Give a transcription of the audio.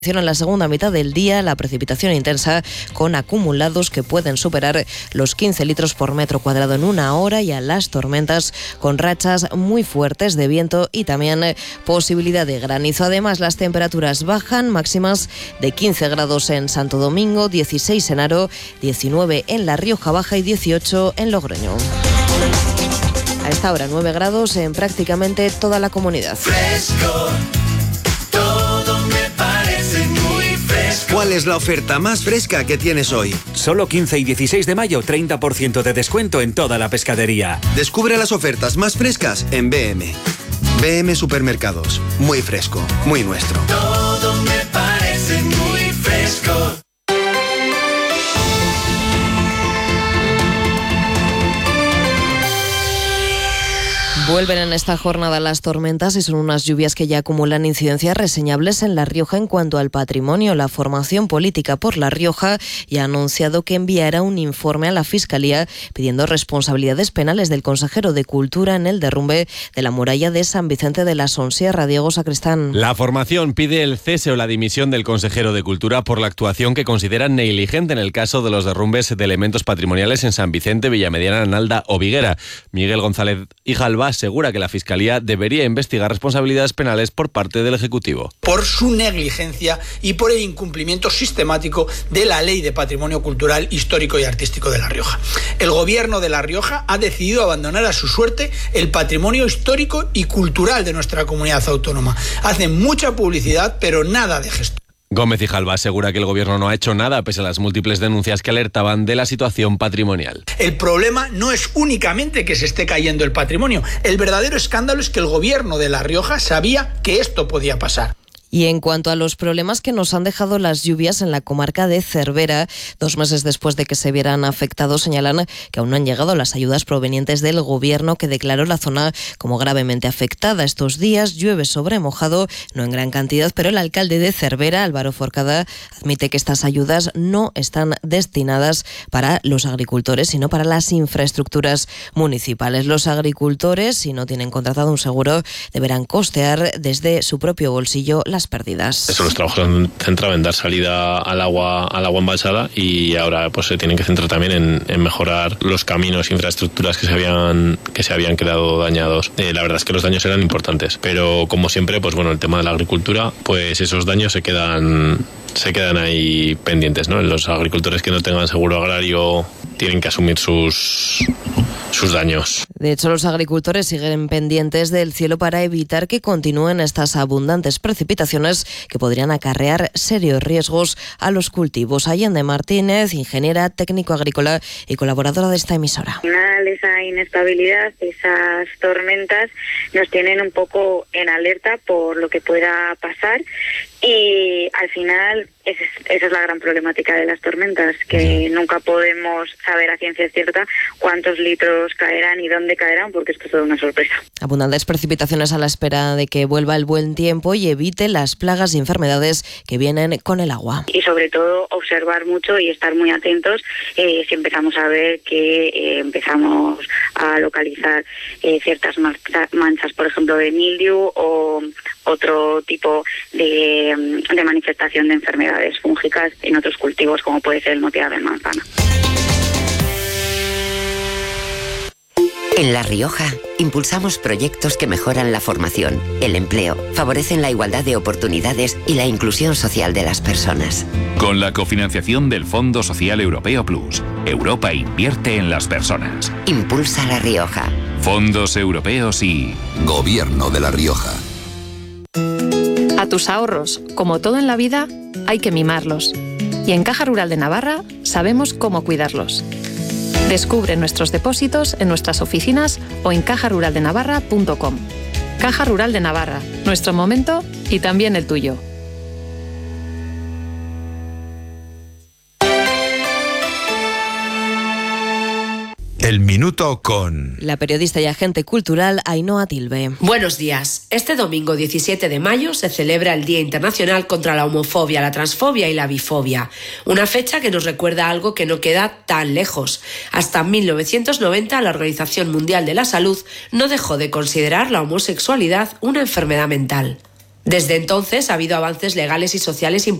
En la segunda mitad del día, la precipitación intensa con acumulados que pueden superar los 15 litros por metro cuadrado en una hora, y a las tormentas con rachas muy fuertes de viento y también posibilidad de granizo. Además, las temperaturas bajan, máximas de 15 grados en Santo Domingo, 16 en Haro, 19 en La Rioja Baja y 18 en Logroño. A esta hora 9 grados en prácticamente toda la comunidad. Fresco. ¿Cuál es la oferta más fresca que tienes hoy? Solo 15 y 16 de mayo, 30% de descuento en toda la pescadería. Descubre las ofertas más frescas en BM. BM Supermercados. Muy fresco, muy nuestro. Todo me parece muy fresco. Vuelven en esta jornada las tormentas y son unas lluvias que ya acumulan incidencias reseñables en La Rioja en cuanto al patrimonio. La formación política por La Rioja ya ha anunciado que enviará un informe a la Fiscalía pidiendo responsabilidades penales del consejero de Cultura en el derrumbe de la muralla de San Vicente de la Sonsierra. Diego Sacristán. La formación pide el cese o la dimisión del consejero de Cultura por la actuación que consideran negligente en el caso de los derrumbes de elementos patrimoniales en San Vicente, Villamediana, Nalda o Viguera. Miguel González y Jalbá asegura que la Fiscalía debería investigar responsabilidades penales por parte del Ejecutivo. Por su negligencia y por el incumplimiento sistemático de la Ley de Patrimonio Cultural, Histórico y Artístico de La Rioja. El Gobierno de La Rioja ha decidido abandonar a su suerte el patrimonio histórico y cultural de nuestra comunidad autónoma. Hacen mucha publicidad, pero nada de gestión. Gómez y Jalbá asegura que el Gobierno no ha hecho nada pese a las múltiples denuncias que alertaban de la situación patrimonial. El problema no es únicamente que se esté cayendo el patrimonio. El verdadero escándalo es que el Gobierno de La Rioja sabía que esto podía pasar. Y en cuanto a los problemas que nos han dejado las lluvias en la comarca de Cervera, 2 meses después de que se vieran afectados, señalan que aún no han llegado las ayudas provenientes del Gobierno, que declaró la zona como gravemente afectada. Estos días llueve sobre mojado, no en gran cantidad, pero el alcalde de Cervera, Álvaro Forcada, admite que estas ayudas no están destinadas para los agricultores, sino para las infraestructuras municipales. Los agricultores, si no tienen contratado un seguro, deberán costear desde su propio bolsillo las pérdidas. Eso, los trabajos han centrado en dar salida al agua embalsada, y ahora pues se tienen que centrar también en mejorar los caminos, infraestructuras que se habían quedado dañados. La verdad es que los daños eran importantes, pero como siempre, pues bueno, el tema de la agricultura, pues esos daños se quedan ahí pendientes, ¿no? Los agricultores que no tengan seguro agrario tienen que asumir sus daños. De hecho, los agricultores siguen pendientes del cielo para evitar que continúen estas abundantes precipitaciones que podrían acarrear serios riesgos a los cultivos. Allende Martínez, ingeniera, técnico agrícola y colaboradora de esta emisora. Al final, esa inestabilidad, esas tormentas nos tienen un poco en alerta por lo que pueda pasar, y al final esa es la gran problemática de las tormentas, que nunca podemos saber a ciencia cierta cuántos litros caerán y dónde caerán, porque esto es toda una sorpresa. Abundantes precipitaciones a la espera de que vuelva el buen tiempo y evite las plagas y enfermedades que vienen con el agua. Y sobre todo observar mucho y estar muy atentos si empezamos a ver que empezamos a localizar ciertas manchas, por ejemplo, de mildiu o otro tipo de manifestación de enfermedades fúngicas en otros cultivos, como puede ser el moteado de manzana. En La Rioja, impulsamos proyectos que mejoran la formación, el empleo, favorecen la igualdad de oportunidades y la inclusión social de las personas. Con la cofinanciación del Fondo Social Europeo Plus, Europa invierte en las personas. Impulsa La Rioja. Fondos europeos y Gobierno de La Rioja. A tus ahorros, como todo en la vida, hay que mimarlos. Y en Caja Rural de Navarra sabemos cómo cuidarlos. Descubre nuestros depósitos en nuestras oficinas o en cajaruraldenavarra.com. Caja Rural de Navarra, nuestro momento y también el tuyo. El Minuto con la periodista y agente cultural Ainhoa Tilbe. Buenos días. Este domingo 17 de mayo se celebra el Día Internacional contra la Homofobia, la Transfobia y la Bifobia. Una fecha que nos recuerda algo que no queda tan lejos. Hasta 1990 la Organización Mundial de la Salud no dejó de considerar la homosexualidad una enfermedad mental. Desde entonces ha habido avances legales y sociales importantes